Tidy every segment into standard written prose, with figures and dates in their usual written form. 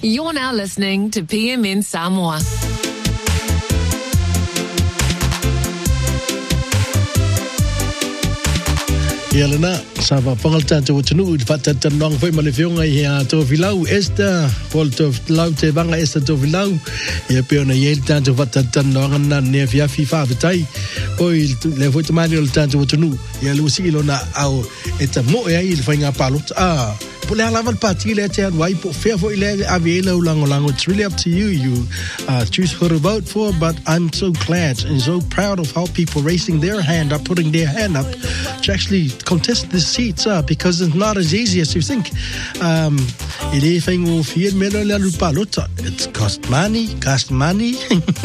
You're now listening to PMN Samoa. Yelena, sava pangalta to tunu fata tanong foi malefionga ya to vilau esta pol to lau te banga esta to vilau ya peona yel tanto fata tanong na ne via FIFA vitai oi le foi mani ol tanto tunu ya lusilo na au eta mo ya il fainga palot Pule alavan pati le te wai po fair for ile aviela lango. It's really up to you. You choose who to vote for, but I'm so glad and so proud of how people raising their hand up, putting their hand up to actually contest the seats because it's not as easy as you think. It's cost money.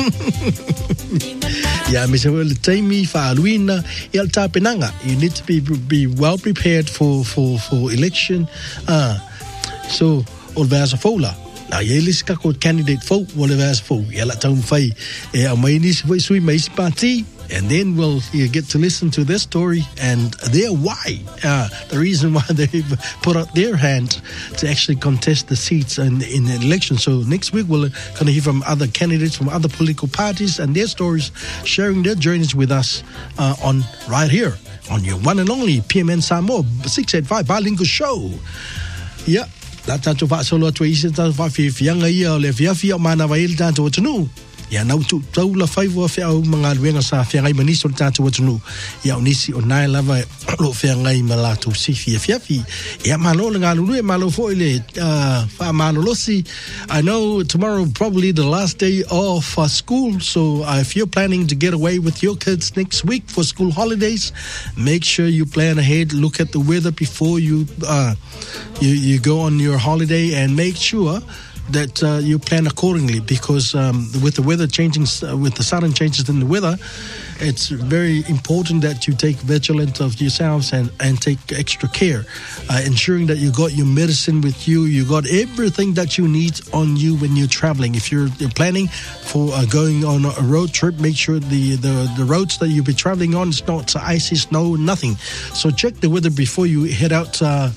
Yeah, Mr. Well, Taimi Faaluina, El Tapenanga. You need to be well prepared for election. So, Olvers of Fola. Now, Yelis Kako candidate folk, Olvers Fo, Yelatown Fay, Amainis, Sui Mais Party. And then we'll get to listen to their story and their why, the reason why they put out their hand to actually contest the seats in the election. So next week we're going to hear from other candidates from other political parties and their stories, sharing their journeys with us on right here on your one and only PMN Samoa 685 Bilingual Show. Yeah, that's to solo to ease it for young year, Lefia Mana Vail to know. Ya nau tu tau la fai wa fea au mga luenga sa fea ngai maniso le tātou watunu. Ya unisi o nai lava lo fea ngai malatu si fia fiafi. Ya malo le ngā lulu e malo fo ile wha malo losi. I know tomorrow probably the last day of school, so if you're planning to get away with your kids next week for school holidays, make sure you plan ahead, look at the weather before you go on your holiday and make sure that you plan accordingly because with the weather changing, with the sudden changes in the weather, it's very important that you take vigilant of yourselves and take extra care, ensuring that you got your medicine with you, you got everything that you need on you when you're traveling. If you're planning for going on a road trip, make sure the roads that you'll be traveling on is not icy, snow, nothing. So check the weather before you head out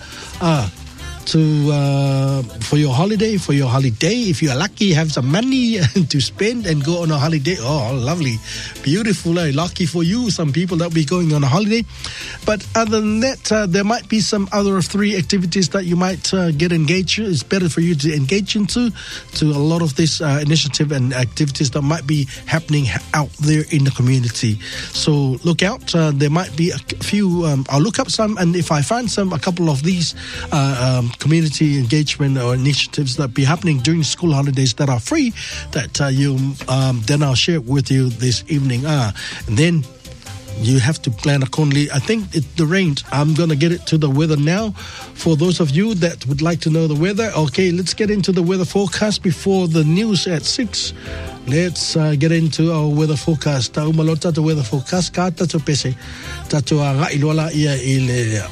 for your holiday. If you are lucky, have some money to spend and go on a holiday. Oh, lovely, beautiful, lucky for you. Some people that will be going on a holiday. But other than that, there might be some other 3 activities that you might get engaged in. It's better for you to engage into a lot of this initiative and activities that might be happening out there in the community. So look out. There might be a few. I'll look up some, and if I find a couple of these community engagement or initiatives that be happening during school holidays that are free, that then I'll share it with you this evening. And then you have to plan accordingly. I think the rain. I'm going to get it to the weather now. For those of you that would like to know the weather, okay, let's get into the weather forecast before the news at 6. Let's get into our weather forecast. Umalota the weather forecast. Ka tato pese. Tato nga ilola ia ile.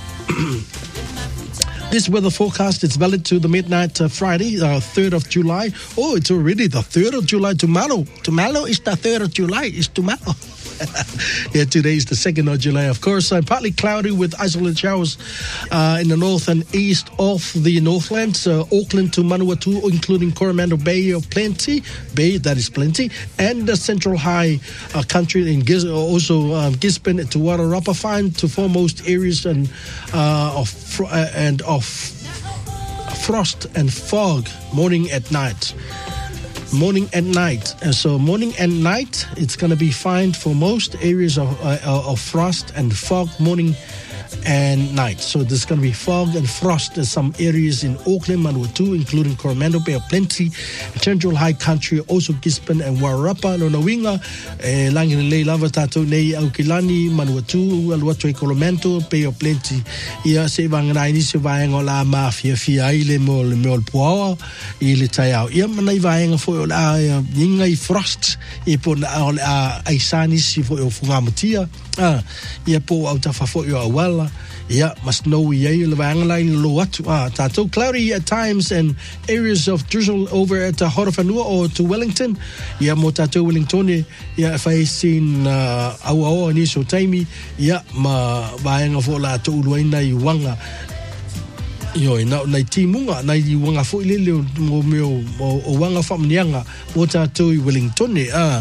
This weather forecast is valid to the midnight Friday, 3rd of July. Oh, it's already the 3rd of July. Tomorrow is the 3rd of July. It's tomorrow. Yeah, today is the 2nd of July, of course. Partly cloudy with isolated showers in the north and east of the Northlands. Auckland to Manawatu, including Coromandel Bay of Plenty. Bay, that is plenty. And the Central High country in also Gisborne to Wairarapa. Fine to foremost areas of frost and fog morning and night. So morning and night, it's going to be fine for most areas of frost and fog morning and night. So there's going to be fog and frost in some areas in Auckland, Manawatu, including Coromandel Bay of Plenty, Central High Country, also Gisborne and Wairarapa, Lonawinga, Langilei Lava Tato, Nei Aukilani, Manawatu, Aluatu, Coromandel Bay of Plenty, Ia se vanganai ni se vaenga la mafia fia ile mo le puawa ile taiao. Ia manai vaenga fo la ingai frost e po aisani si fo fungamutia. Ia po au tafafo yo awala. Yeah, must know ye levangaline lo atu tato cloudy at times and areas of drizzle over at Horofanua or to Wellington. Yeah, mo tato Wellington. Yeah, if I seen au ni so taimi. Yeah, ma vaenga fo la to uluina I wanga. Yo, na timunga, na wanga fo ilele o wanga whamnianga, o tātou I Wellington,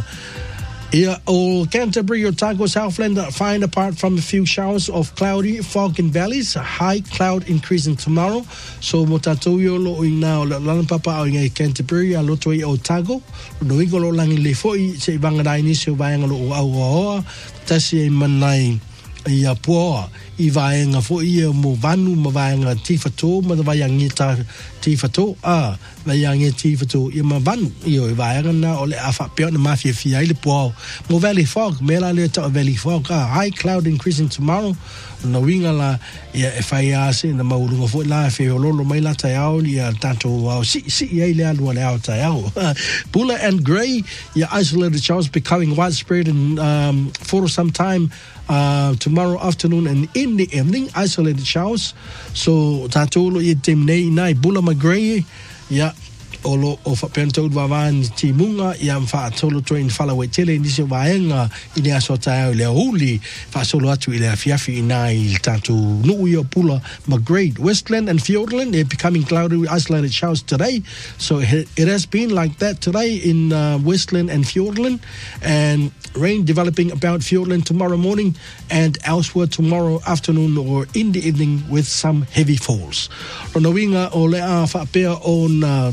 or Canterbury, Otago, Southland find apart from a few showers of cloudy fog in valleys, a high cloud increasing tomorrow. So motatou yo lo ina la papa o Canterbury a loto I Otago, no igolo lang le foi se bangadai ni se vai ngalo o tasi e manai ia poa I vaenga fo ia mo vanu ma vaenga tifato ma vaenga ta tifato vaenga tifato ia ma vanu io vaenga na ole afa pe na mafia fia ile poa mo valley fog mela le ta valley fog high cloud increasing tomorrow no winga la ia FIA se na maulunga fo la fe lolo mai la taiao ia tanto si ia le alu le au taiao Buller and Grey ia isolated showers becoming widespread in for some time tomorrow afternoon and in the evening, isolated showers. So tatolo I tim nei nai Buller Grey ya olo o fapento vavan timunga ya mfa tolo train fala wetele ni se vaenga I aso tau le huli fa solo atu ile afiafi nai tatu no yo Buller Grey Westland and Fiordland they're becoming cloudy with isolated showers today. So it has been like that today in Westland and Fiordland, and rain developing about Fiordland tomorrow morning and elsewhere tomorrow afternoon or in the evening with some heavy falls. Ronawinga o lea whapea on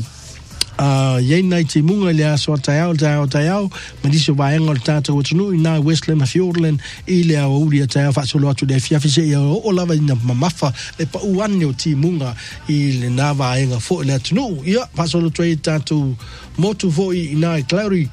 yei nei te munga lea soa taiao maniso vaenga o tātou atunu I nā Westland a Fiordland I lea o uria taiao whaasolo atu lea fiafise ia o lava ina mamafa le pa uane o te munga I le nā vaenga fo lea atunu ia whaasolo tue tātou motu fo I nā cloudy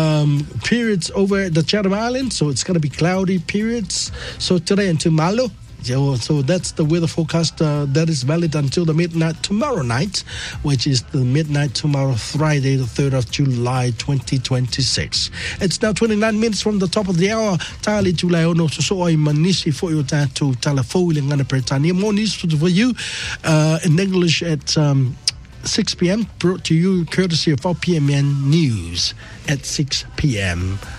periods over the Chatham Islands, so it's going to be cloudy periods so today until Malo. So that's the weather forecast that is valid until the midnight tomorrow night, which is the midnight tomorrow, Friday, the 3rd of July, 2026. It's now 29 minutes from the top of the hour. Tali tulai ono so ai manisi for your to telefo le ngana Britania. More news for you in English at 6 p.m. brought to you courtesy of PMN News at 6 p.m.